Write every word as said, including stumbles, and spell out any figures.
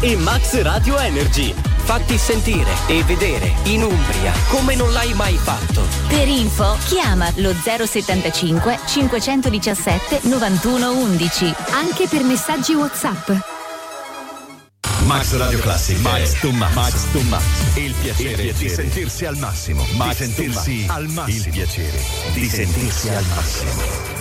e Max Radio Energy. Fatti sentire e vedere in Umbria come non l'hai mai fatto. Per info chiama lo zero settantacinque cinquecentodiciassette novantuno undici, anche per messaggi WhatsApp. Max Radio Classic. Max to Max. Max to Max. Il piacere, Il piacere di sentirsi al massimo. Max di sentirsi to Max. al massimo. Il piacere di sentirsi al massimo.